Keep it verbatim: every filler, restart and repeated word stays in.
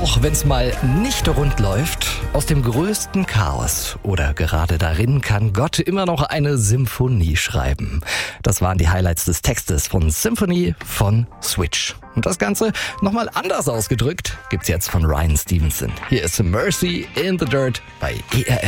Auch wenn es mal nicht rund läuft, aus dem größten Chaos oder gerade darin kann Gott immer noch eine Symphonie schreiben. Das waren die Highlights des Textes von Symphony von Switch. Und das Ganze nochmal anders ausgedrückt gibt's jetzt von Ryan Stevenson. Hier ist Mercy in the Dirt bei E R F.